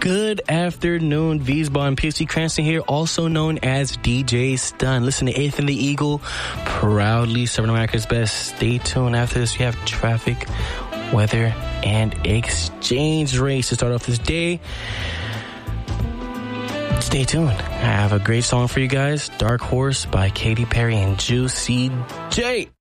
Good afternoon, Wiesbaugh and PC Cranston here, also known as DJ Stun. Listen to 8th and the Eagle, proudly serving America's best. Stay tuned. After this, we have traffic, weather, and exchange rates to start off this day. Stay tuned. I have a great song for you guys, Dark Horse by Katy Perry and Juicy J.